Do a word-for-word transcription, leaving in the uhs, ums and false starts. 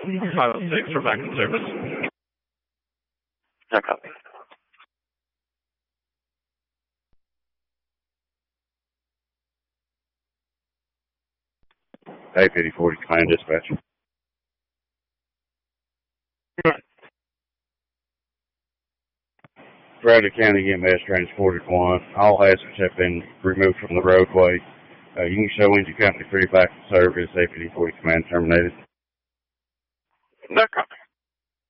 five oh six, we're back in service. No copy. A fifty forty Command Dispatch. Bradley County E M S transported one. All hazards have been removed from the roadway. Uh, you can show engine company free back to service. A fifty forty Command terminated. No copy.